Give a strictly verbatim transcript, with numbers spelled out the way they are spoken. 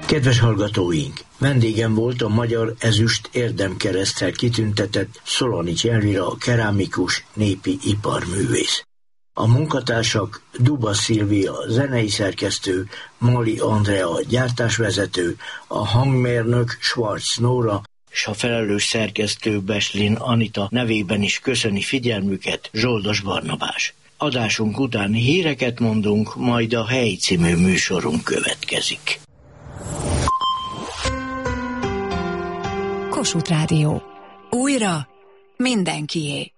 Kedves hallgatóink! Vendégem volt a Magyar Ezüst Érdemkereszttel kitüntetett Szolonics Elvira, kerámikus, népi iparművész. A munkatársak Duba Szilvia, zenei szerkesztő, Mali Andrea, gyártásvezető, a hangmérnök Schwarz Nóra, és a felelős szerkesztő Beslin Anita nevében is köszöni figyelmüket Zsoldos Barnabás. Adásunk után híreket mondunk, majd a Hely című műsorunk következik. Kossuth Rádió. Újra mindenkié.